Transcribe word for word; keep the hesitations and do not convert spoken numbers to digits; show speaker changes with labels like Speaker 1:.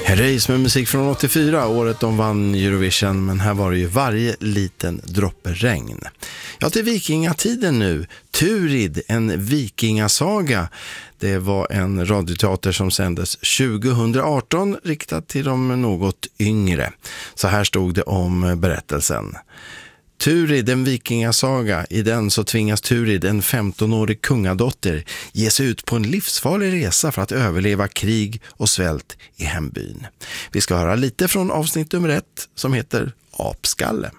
Speaker 1: Race med musik från åttiofyra, året de vann Eurovision, men här var det ju Varje liten droppe regn. Ja, till vikingatiden nu. Turid, en vikingasaga. Det var en radioteater som sändes tjugohundraarton, riktad till de något yngre. Så här stod det om berättelsen. Turid, en vikingasaga. I den så tvingas Turid, en femtonårig kungadotter, ge sig ut på en livsfarlig resa för att överleva krig och svält i hembyn. Vi ska höra lite från avsnitt nummer ett som heter Apskalle.